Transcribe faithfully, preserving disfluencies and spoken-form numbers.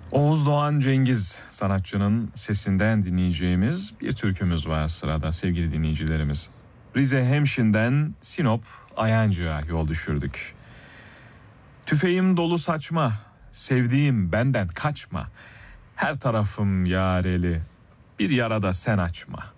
Oğuz Doğan Cengiz sanatçının sesinden dinleyeceğimiz bir türkümüz var sırada sevgili dinleyicilerimiz. Rize Hemşin'den Sinop Ayancı'ya yol düşürdük. Tüfeğim dolu saçma, sevdiğim benden kaçma. Her tarafım yareli, bir yarada sen açma.